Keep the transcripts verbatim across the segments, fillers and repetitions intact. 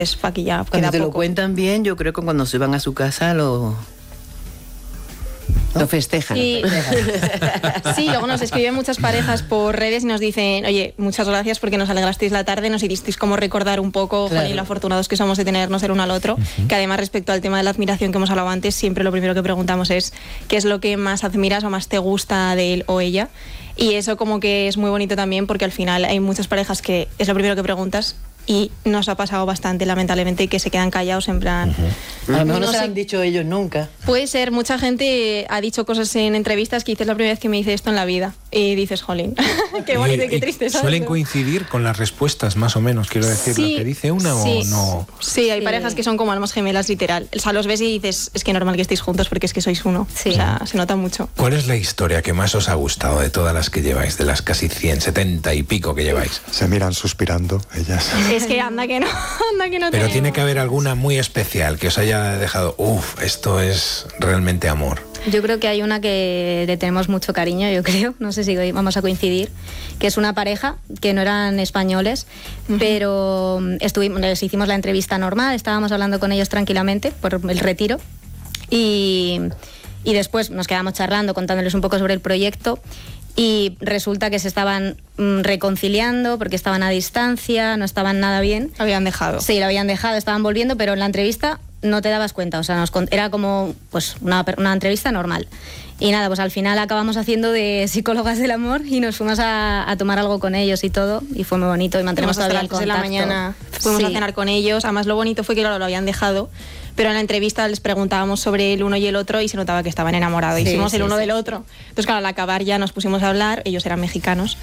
es pa' aquí ya. Cuando te poco. lo cuentan bien, yo creo que cuando se van a su casa lo... ¿no? Lo festejan. Sí. Sí, luego nos escriben muchas parejas por redes y nos dicen, oye, muchas gracias porque nos alegrasteis la tarde, nos hicisteis como recordar un poco, claro. joder, lo afortunados que somos de tenernos el uno al otro, uh-huh. que además respecto al tema de la admiración que hemos hablado antes, siempre lo primero que preguntamos es qué es lo que más admiras o más te gusta de él o ella, y eso como que es muy bonito también porque al final hay muchas parejas que es lo primero que preguntas y nos ha pasado bastante, lamentablemente, que se quedan callados en plan... Uh-huh. A lo mejor no, no se sé, han dicho ellos nunca. Puede ser, mucha gente ha dicho cosas en entrevistas que dices, la primera vez que me dice esto en la vida. Y dices, jolín, qué bonito y qué triste, ¿sabes? ¿Suelen coincidir con las respuestas, más o menos, quiero decir, sí, lo que dice una sí, o no? Sí, hay sí. parejas que son como almas gemelas, literal. O sea, los ves y dices, es que normal que estéis juntos porque es que sois uno. Sí. O sea, se nota mucho. ¿Cuál es la historia que más os ha gustado de todas las que lleváis, de las casi cien, setenta y pico que lleváis? Se miran suspirando ellas. Es que anda que no, anda que no. Pero tenemos. Tiene que haber alguna muy especial que os haya dejado, uff, esto es realmente amor. Yo creo que hay una que le tenemos mucho cariño, yo creo, no sé si vamos a coincidir, que es una pareja que no eran españoles, uh-huh. pero estuvimos, les hicimos la entrevista normal, estábamos hablando con ellos tranquilamente por el retiro y, y después nos quedamos charlando, contándoles un poco sobre el proyecto. Y resulta que se estaban mm, reconciliando porque estaban a distancia, no estaban nada bien. Lo habían dejado. Sí, lo habían dejado, estaban volviendo, pero en la entrevista no te dabas cuenta, o sea, nos, era como pues una, una entrevista normal. Y nada, pues al final acabamos haciendo de psicólogas del amor y nos fuimos a, a tomar algo con ellos y todo, y fue muy bonito y mantenemos todavía el contacto. De la mañana fuimos sí. a cenar con ellos, además lo bonito fue que claro, lo habían dejado, pero en la entrevista les preguntábamos sobre el uno y el otro y se notaba que estaban enamorados, sí, hicimos sí, el uno sí, del otro. Entonces claro, al acabar ya nos pusimos a hablar, ellos eran mexicanos,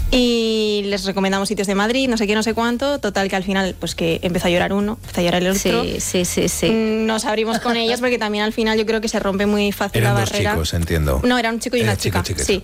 y les recomendamos sitios de Madrid, no sé qué, no sé cuánto, total que al final pues que empezó a llorar uno, empezó a llorar el otro. Sí, sí, sí, sí. Nos abrimos con ellos porque también al final yo creo que se rompe muy fácil Eran la dos barrera. Chicos, entiendo. No, era un chico y una Era chica. Chico, sí.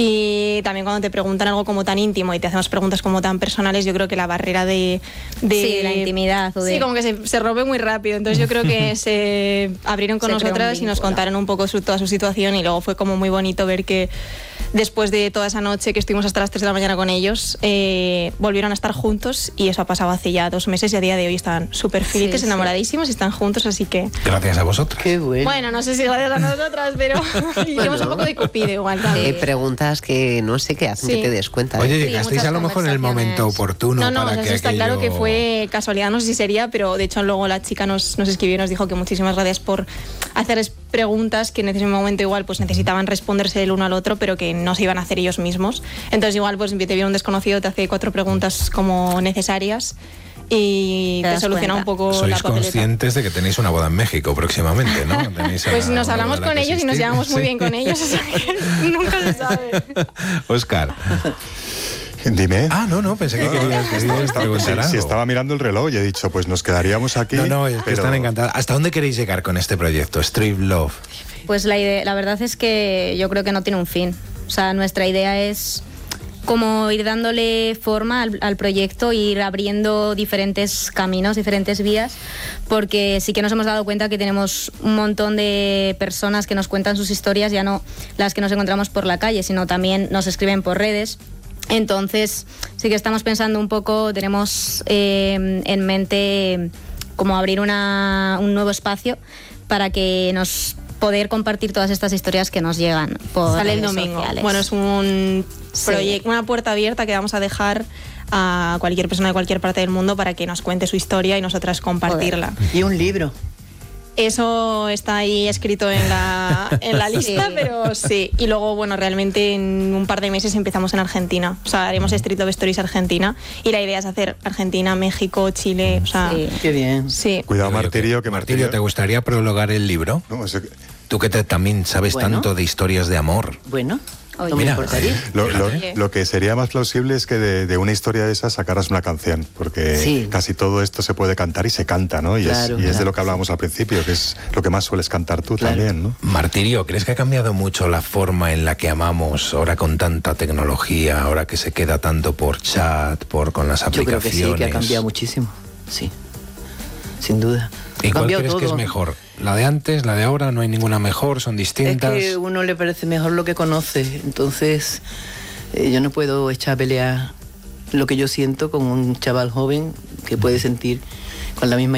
Y también cuando te preguntan algo como tan íntimo y te hacemos preguntas como tan personales, yo creo que la barrera de... de sí, de la intimidad. O de... Sí, como que se, se rompe muy rápido. Entonces yo creo que se abrieron con se nosotras y nos contaron un poco su, toda su situación y luego fue como muy bonito ver que después de toda esa noche que estuvimos hasta las tres de la mañana con ellos, eh, volvieron a estar juntos y eso ha pasado hace ya dos meses y a día de hoy están súper felices, sí, enamoradísimos sí. y están juntos, así que... Gracias a vosotros. Qué bueno. Bueno, no sé si gracias a nosotras, pero hicimos un poco de cupido igual también. Hay preguntas que no sé qué hacen sí. que te des cuenta. Oye, ¿eh? llegasteis sí, a lo mejor en el momento oportuno. No, no, para eso que está aquello... claro que fue casualidad, no sé si sería, pero de hecho luego la chica nos, nos escribió y nos dijo que muchísimas gracias por hacerles preguntas que en ese momento igual pues necesitaban responderse el uno al otro, pero que no se iban a hacer ellos mismos. Entonces igual pues te viene un desconocido, te hace cuatro preguntas como necesarias y te, te soluciona cuenta. un poco Sois la papeleta. Conscientes de que tenéis una boda en México próximamente, ¿no? Tenéis pues nos hablamos con ellos y nos llevamos muy sí. bien con ellos, o sea que nunca se sabe. Óscar. Dime. Ah, no, no, pensé que no, querías, querías preguntar algo. Si estaba mirando el reloj y he dicho, pues nos quedaríamos aquí. No, no, es que pero... están encantadas. ¿Hasta dónde queréis llegar con este proyecto, Street Love? Pues la idea, la verdad es que yo creo que no tiene un fin. O sea, nuestra idea es como ir dándole forma al, al proyecto, ir abriendo diferentes caminos, diferentes vías, porque sí que nos hemos dado cuenta que tenemos un montón de personas que nos cuentan sus historias, ya no las que nos encontramos por la calle, sino también nos escriben por redes. Entonces sí que estamos pensando un poco, tenemos eh, en mente como abrir una, un nuevo espacio para que nos poder compartir todas estas historias que nos llegan por Sale el redes domingo. sociales. Bueno, es un proyecto, sí. una puerta abierta que vamos a dejar a cualquier persona de cualquier parte del mundo para que nos cuente su historia y nosotras compartirla. Joder. Y un libro. Eso está ahí escrito en la, en la lista, sí. pero sí. Y luego, bueno, realmente en un par de meses empezamos en Argentina. O sea, haremos Street Love Stories Argentina. Y la idea es hacer Argentina, México, Chile. O sea, sí. Qué bien. Sí. Cuidado, Martirio, que Martirio, ¿te gustaría prologar el libro? No, es que... Tú que te, también sabes bueno. tanto de historias de amor. Bueno. No Mira, lo, lo, lo que sería más plausible es que de, de una historia de esas sacaras una canción, porque sí. casi todo esto se puede cantar y se canta, ¿no? Y, claro, es, y claro. es de lo que hablábamos al principio, que es lo que más sueles cantar tú claro. también, ¿no? Martirio, ¿crees que ha cambiado mucho la forma en la que amamos ahora con tanta tecnología, ahora que se queda tanto por chat, por con las aplicaciones? Yo creo que sí, que ha cambiado muchísimo, sí, sin duda. ¿Y cuál crees todo. que es mejor? ¿La de antes, la de ahora? ¿No hay ninguna mejor? ¿Son distintas? Es que a uno le parece mejor lo que conoce. Entonces, eh, yo no puedo echar a pelear lo que yo siento con un chaval joven que puede sentir con la misma